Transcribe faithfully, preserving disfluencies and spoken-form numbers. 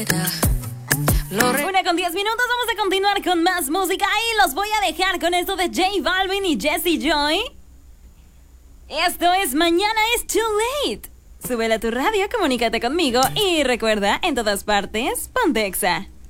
Una con diez minutos, vamos a continuar con más música y los voy a dejar con esto de J Balvin y Jessie Joy. Esto es Mañana es Too Late. Súbela a tu radio, comunícate conmigo y recuerda, en todas partes, ponte Exa.